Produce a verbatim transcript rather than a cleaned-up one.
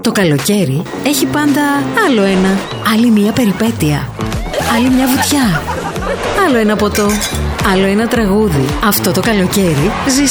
Το καλοκαίρι έχει πάντα άλλο ένα, άλλη μια περιπέτεια, άλλη μια βουτιά, άλλο ένα ποτό, άλλο ένα τραγούδι. Αυτό το καλοκαίρι ζήσε